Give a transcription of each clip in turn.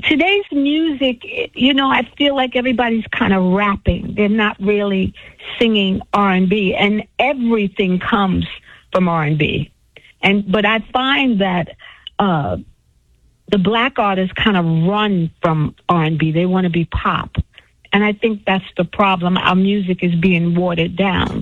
today's music, I feel like everybody's kind of rapping. They're not really singing R&B, and everything comes from R&B. But I find that the black artists kind of run from R&B. They want to be pop. And I think that's the problem. Our music is being watered down.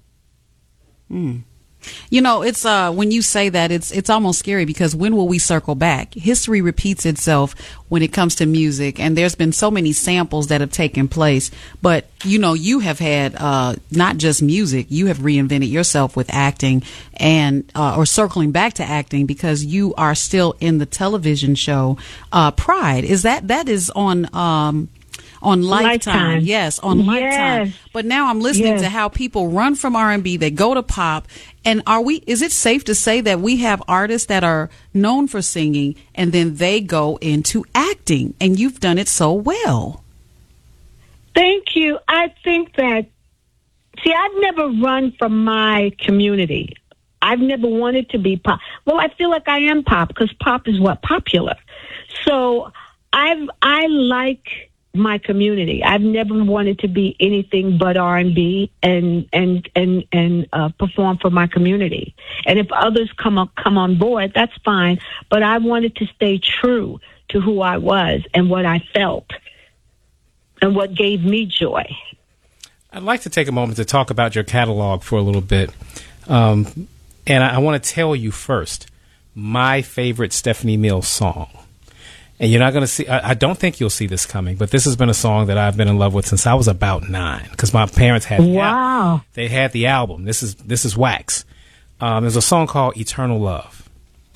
It's when you say that, it's almost scary, because when will we circle back? History repeats itself when it comes to music, and there's been so many samples that have taken place. But you have had not just music, you have reinvented yourself with acting, and or circling back to acting, because you are still in the television show Pride. That is on Lifetime. Yes, on Lifetime. Yes. But now I'm listening to how people run from R&B, they go to pop. And is it safe to say that we have artists that are known for singing and then they go into acting, and you've done it so well? Thank you. I think that, I've never run from my community. I've never wanted to be pop. Well, I feel like I am pop, because pop is what? Popular. So I like my community. I've never wanted to be anything but R&B and perform for my community. And if others come on board, that's fine. But I wanted to stay true to who I was and what I felt and what gave me joy. I'd like to take a moment to talk about your catalog for a little bit. And I want to tell you first, my favorite Stephanie Mills song. And you're not going to see, I don't think you'll see this coming, but this has been a song that I've been in love with since I was about 9, because my parents had they had the album. This is Wax. There's a song called Eternal Love.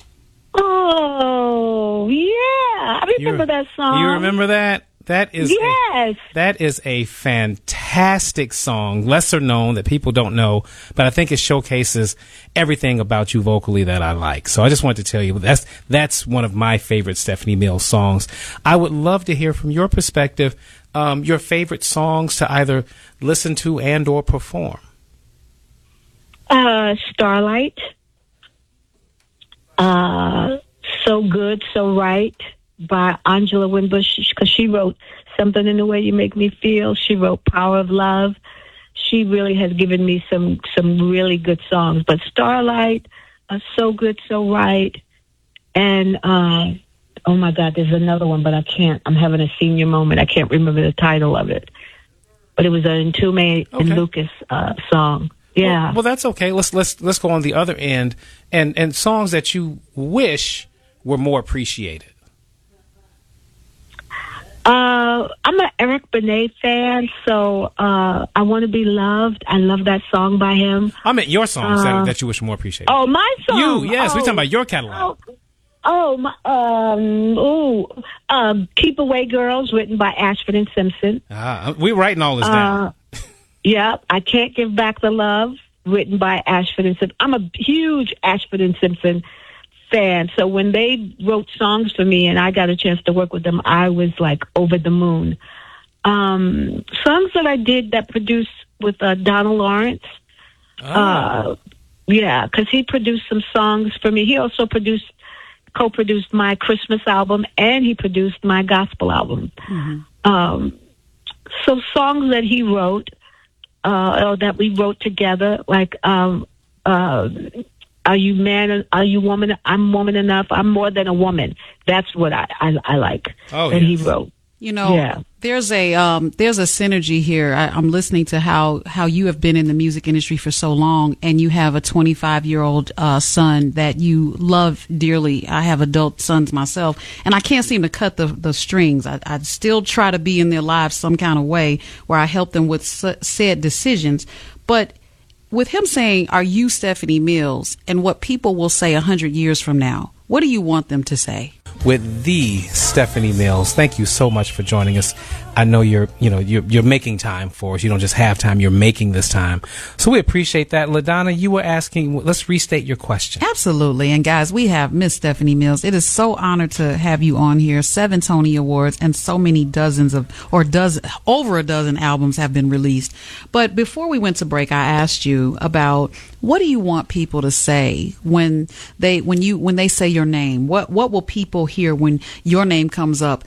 Oh, yeah. I remember that song. You remember that? That is that is a fantastic song, lesser known, that people don't know, but I think it showcases everything about you vocally that I like. So I just wanted to tell you that's one of my favorite Stephanie Mills songs. I would love to hear from your perspective, your favorite songs to either listen to and or perform. Starlight. So Good, So Right, by Angela Winbush, because she wrote Something in the Way You Make Me Feel. She wrote Power of Love. She really has given me some really good songs. But Starlight, So Good, So Right, and oh my God, there's another one, but I can't. I'm having a senior moment. I can't remember the title of it. But it was an Entombed and Lucas song. Yeah. Well, that's okay. Let's go on the other end, and songs that you wish were more appreciated. I'm an Eric Benet fan, so I Want to Be Loved. I love that song by him. I meant your songs that you wish were more appreciated. Oh, my song? Yes, we're talking about your catalog. Keep Away Girls, written by Ashford and Simpson. We're writing all this down. Yeah, I Can't Give Back the Love, written by Ashford and Simpson. I'm a huge Ashford and Simpson fan. So when they wrote songs for me and I got a chance to work with them, I was like over the moon. Songs that I did that produced with Donald Lawrence. Because he produced some songs for me. He also co-produced my Christmas album, and he produced my gospel album. Mm-hmm. So songs that he wrote, or that we wrote together, like Are You Man? Are You Woman? I'm Woman Enough. I'm More Than a Woman. That's what I like. He wrote. There's a synergy here. I'm listening to how you have been in the music industry for so long, and you have a 25-year-old son that you love dearly. I have adult sons myself, and I can't seem to cut the strings. I still try to be in their lives some kind of way where I help them with said decisions. But with him saying, "Are you Stephanie Mills?" and what people will say 100 years from now, what do you want them to say? With the Stephanie Mills, thank you so much for joining us. I know you're making time for us. You don't just have time; you're making this time. So we appreciate that. LaDonna, you were asking. Let's restate your question. Absolutely, and guys, we have Miss Stephanie Mills. It is so honored to have you on here. 7 Tony Awards and so many over a dozen albums have been released. But before we went to break, I asked you about what do you want people to say when they say your name. What will people hear when your name comes up